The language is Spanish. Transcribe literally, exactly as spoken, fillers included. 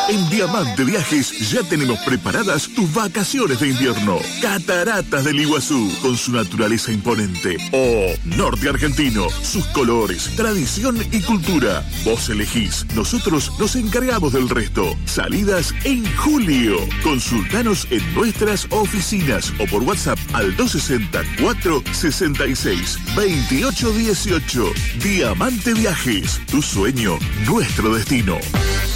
En Diamante Viajes ya tenemos preparadas tus vacaciones de invierno. Cataratas del Iguazú, con su naturaleza imponente. O Norte Argentino, sus colores, tradición y cultura. Vos elegís, nosotros nos encargamos del resto. Salidas en julio. Consultanos en nuestras oficinas o por WhatsApp al dos sesenta y cuatro, sesenta y seis, veintiocho dieciocho. Diamante Viajes, tu sueño, nuestro destino.